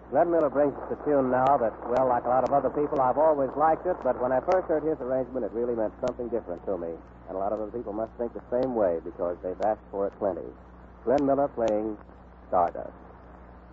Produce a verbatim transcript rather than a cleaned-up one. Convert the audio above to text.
Glenn Miller brings us a tune now that, well, like a lot of other people, I've always liked it, but when I first heard his arrangement, it really meant something different to me. And a lot of other people must think the same way because they've asked for it plenty. Glenn Miller playing Stardust.